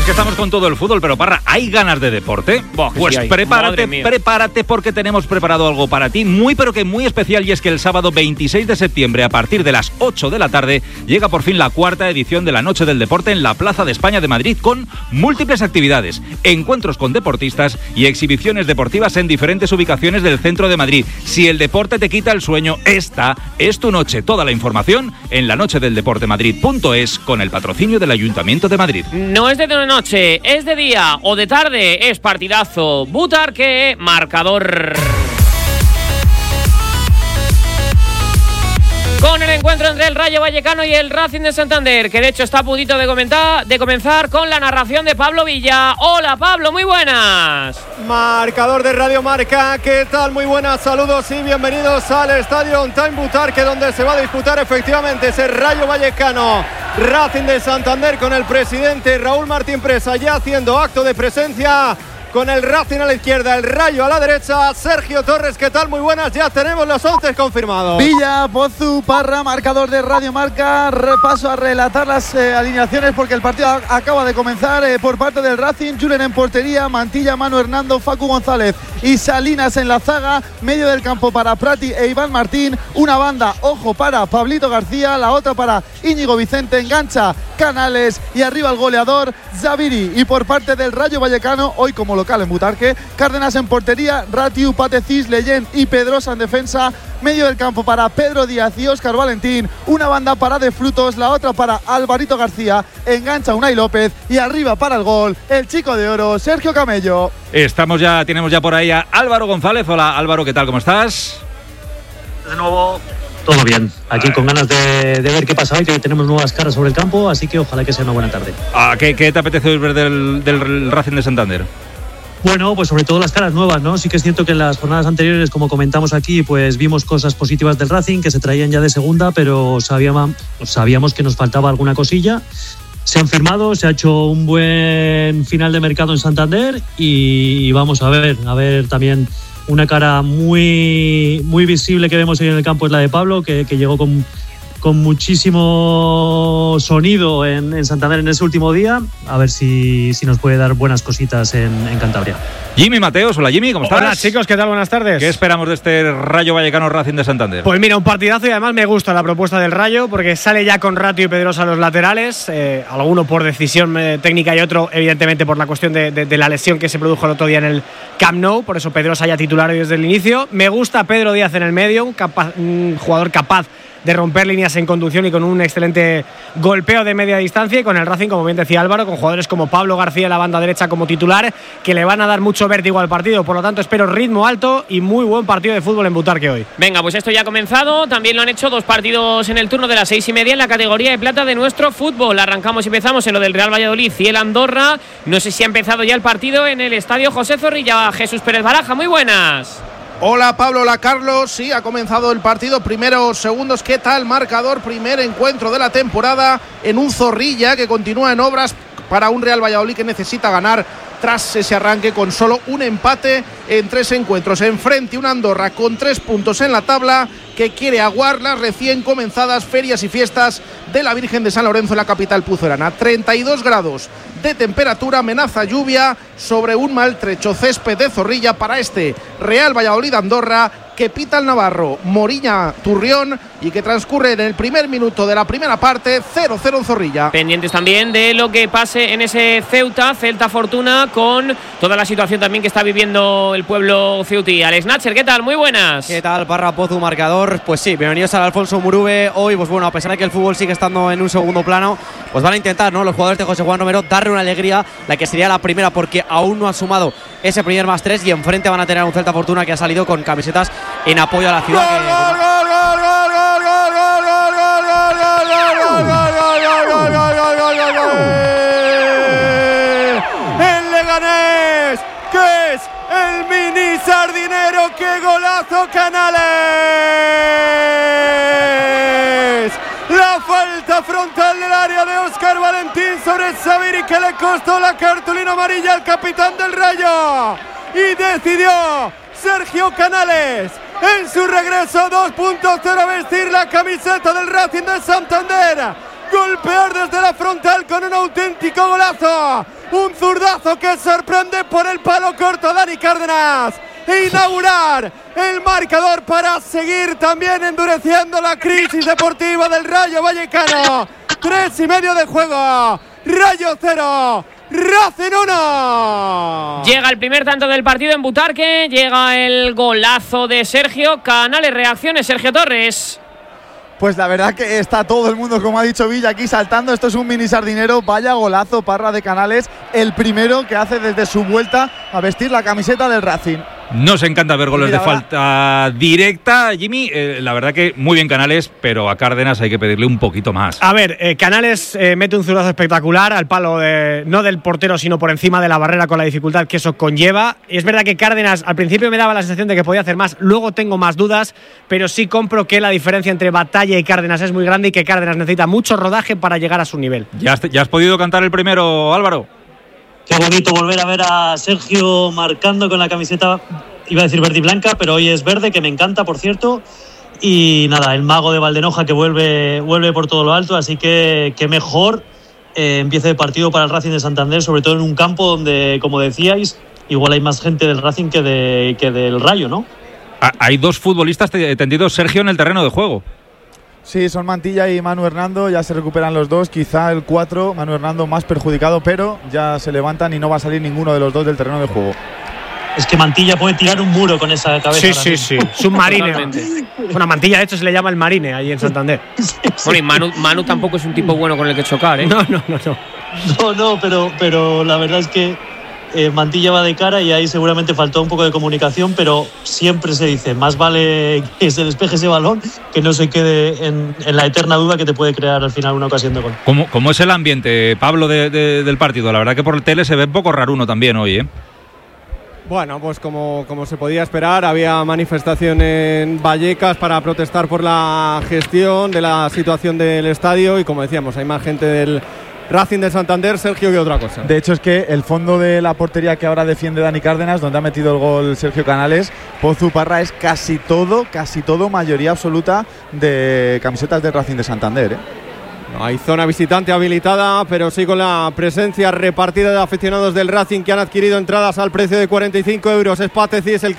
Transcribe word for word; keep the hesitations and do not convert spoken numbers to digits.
que estamos con todo el fútbol, pero Parra, ¿hay ganas de deporte? Boh, pues sí prepárate, prepárate porque tenemos preparado algo para ti muy pero que muy especial, y es que el sábado veintiséis de septiembre a partir de las ocho de la tarde llega por fin la cuarta edición de la Noche del Deporte en la Plaza de España de Madrid, con múltiples actividades, encuentros con deportistas y exhibiciones deportivas en diferentes ubicaciones del centro de Madrid. Si el deporte te quita el sueño, esta es tu noche. Toda la información en la noche del deporte madrid punto es con el patrocinio del Ayuntamiento de Madrid. No es de noche, es de día o de tarde, es partidazo. Butarque, marcador. Con el encuentro entre el Rayo Vallecano y el Racing de Santander, que de hecho está a puntito de, comentar, de comenzar con la narración de Pablo Villa. Hola Pablo, muy buenas. Marcador de Radio Marca, ¿qué tal? Muy buenas, saludos y bienvenidos al Estadio On Time Butarque, donde se va a disputar efectivamente ese Rayo Vallecano Racing de Santander, con el presidente Raúl Martín Presa ya haciendo acto de presencia, con el Racing a la izquierda, el Rayo a la derecha. Sergio Torres, ¿qué tal? Muy buenas, ya tenemos los once confirmados. Villa, Pozu, Parra, marcador de Radio Marca. Repaso a relatar las eh, alineaciones porque el partido a- acaba de comenzar. eh, Por parte del Racing, Julen en portería, Mantilla, Manu Hernando, Facu González y Salinas en la zaga. Medio del campo para Prati e Iván Martín. Una banda, ojo, para Pablito García, la otra para Íñigo Vicente. Engancha Canales y arriba el goleador Zaviri. Y por parte del Rayo Vallecano, hoy como local en Butarque, Cárdenas en portería, Ratiu, Patecis, Leyent y Pedrosa en defensa. Medio del campo para Pedro Díaz y Óscar Valentín. Una banda para De Frutos, la otra para Alvarito García. Engancha Unai López y arriba para el gol el chico de oro, Sergio Camello. Estamos ya, tenemos ya por ahí a Álvaro González. Hola Álvaro, ¿qué tal? ¿Cómo estás? De nuevo, todo bien. Aquí con ganas de, de ver qué pasa hoy, que tenemos nuevas caras sobre el campo, así que ojalá que sea una buena tarde. Ah, ¿qué, ¿Qué te apetece ver del, del Racing de Santander? Bueno, pues sobre todo las caras nuevas, ¿no? Sí que es cierto que en las jornadas anteriores, como comentamos aquí, pues vimos cosas positivas del Racing que se traían ya de segunda, pero sabíamos, sabíamos que nos faltaba alguna cosilla. Se han firmado, se ha hecho un buen final de mercado en Santander y vamos a ver, a ver también una cara muy, muy visible que vemos hoy en el campo es la de Pablo, que, que llegó con, con muchísimo sonido en, en Santander en ese último día. A ver si, si nos puede dar buenas cositas en, en Cantabria. Jimmy Mateos, hola Jimmy, ¿cómo estás? Hola chicos, ¿qué tal? Buenas tardes. ¿Qué esperamos de este Rayo Vallecano Racing de Santander? Pues mira, un partidazo, y además me gusta la propuesta del Rayo porque sale ya con Ratio y Pedrosa a los laterales, eh, alguno por decisión eh, técnica y otro evidentemente por la cuestión de, de, de la lesión que se produjo el otro día en el Camp Nou, por eso Pedrosa ya titular desde el inicio. Me gusta Pedro Díaz en el medio, un, capaz, un jugador capaz de romper líneas en conducción y con un excelente golpeo de media distancia, y con el Racing, como bien decía Álvaro, con jugadores como Pablo García en la banda derecha como titular, que le van a dar mucho vértigo al partido. Por lo tanto, espero ritmo alto y muy buen partido de fútbol en Butarque hoy. Venga, pues esto ya ha comenzado. También lo han hecho dos partidos en el turno de las seis y media en la categoría de plata de nuestro fútbol. Arrancamos y empezamos en lo del Real Valladolid y el Andorra. No sé si ha empezado ya el partido en el estadio José Zorrilla. Jesús Pérez Baraja, muy buenas. Hola Pablo, hola Carlos, sí, ha comenzado el partido, primeros segundos, ¿qué tal? Marcador, primer encuentro de la temporada en un Zorrilla que continúa en obras para un Real Valladolid que necesita ganar tras ese arranque con solo un empate en tres encuentros. Enfrente un Andorra con tres puntos en la tabla que quiere aguar las recién comenzadas ferias y fiestas de la Virgen de San Lorenzo en la capital pucelana. treinta y dos grados de temperatura, amenaza lluvia sobre un maltrecho césped de Zorrilla para este Real Valladolid-Andorra que pita el navarro Moriña Turrión y que transcurre en el primer minuto de la primera parte, cero cero en Zorrilla. Pendientes también de lo que pase en ese Ceuta, Celta Fortuna, con toda la situación también que está viviendo el pueblo ceutí. Alex Natcher, ¿qué tal? Muy buenas. ¿Qué tal, Parra, Pozu, marcador? Pues sí, bienvenidos al Alfonso Murube. Hoy, pues bueno, a pesar de que el fútbol sigue estando en un segundo plano, pues van a intentar, ¿no?, los jugadores de José Juan Romero darle una alegría, la que sería la primera, porque aún no han sumado ese primer más tres, y enfrente van a tener un Celta Fortuna que ha salido con camisetas en apoyo a la ciudad. ¡Gol, que, gol, gol, gol, gol, gol, gol, gol, gol, gol, gol! ¡El Leganés! ¡Que es el mini sardinero! ¡Qué golazo, Canales! La falta frontal del área de Óscar Valentín sobre Zaviri, que le costó la cartulina amarilla al capitán del Rayo, y decidió Sergio Canales en su regreso dos punto cero a vestir la camiseta del Racing de Santander golpear desde la frontal con un auténtico golazo. Un zurdazo que sorprende por el palo corto a Dani Cárdenas. E inaugurar el marcador para seguir también endureciendo la crisis deportiva del Rayo Vallecano. Tres y medio de juego. Rayo cero. Racing uno. Llega el primer tanto del partido en Butarque. Llega el golazo de Sergio Canales. Reacciones, Sergio Torres. Pues la verdad que está todo el mundo, como ha dicho Villa, aquí saltando. Esto es un mini sardinero. Vaya golazo, Parra de Canales. El primero que hace desde su vuelta a vestir la camiseta del Racing. Nos encanta ver goles Mira, de falta directa, Jimmy. Eh, la verdad que muy bien Canales, pero a Cárdenas hay que pedirle un poquito más. A ver, eh, Canales eh, mete un zurdazo espectacular al palo, de, no del portero, sino por encima de la barrera con la dificultad que eso conlleva. Y es verdad que Cárdenas al principio me daba la sensación de que podía hacer más, luego tengo más dudas, pero sí compro que la diferencia entre Batalla y Cárdenas es muy grande y que Cárdenas necesita mucho rodaje para llegar a su nivel. ¿Ya has, ya has podido cantar el primero, Álvaro? Qué bonito volver a ver a Sergio marcando con la camiseta, iba a decir verde y blanca, pero hoy es verde, que me encanta, por cierto. Y nada, el mago de Valdenoja que vuelve, vuelve por todo lo alto, así que qué mejor eh, empiece el partido para el Racing de Santander, sobre todo en un campo donde, como decíais, igual hay más gente del Racing que, de, que del Rayo, ¿no? Hay dos futbolistas tendidos, Sergio, en el terreno de juego. Sí, son Mantilla y Manu Hernando, ya se recuperan los dos, quizá el cuatro, Manu Hernando más perjudicado, pero ya se levantan y no va a salir ninguno de los dos del terreno de juego. Es que Mantilla puede tirar un muro con esa cabeza. Sí, sí, sí, submarine. Una Mantilla, de hecho, se le llama el Marine ahí en Santander. Sí, sí. Bueno, y Manu, Manu tampoco es un tipo bueno con el que chocar, ¿eh? No, no, no, no. No, no, pero, pero la verdad es que eh, Mantilla va de cara y ahí seguramente faltó un poco de comunicación, pero siempre se dice, más vale que se despeje ese balón que no se quede en, en la eterna duda que te puede crear al final una ocasión de gol. ¿Cómo, cómo es el ambiente, Pablo, de, de, del partido? La verdad que por el tele se ve un poco raruno también hoy, ¿eh? Bueno, pues como, como se podía esperar, había manifestación en Vallecas para protestar por la gestión de la situación del estadio y, como decíamos, hay más gente del Racing de Santander, Sergio, que otra cosa. De hecho, es que el fondo de la portería que ahora defiende Dani Cárdenas, donde ha metido el gol Sergio Canales, Pozu Parra, es casi todo, casi todo, mayoría absoluta de camisetas del Racing de Santander, ¿eh? No hay zona visitante habilitada, pero sí con la presencia repartida de aficionados del Racing que han adquirido entradas al precio de cuarenta y cinco euros. Espates y es el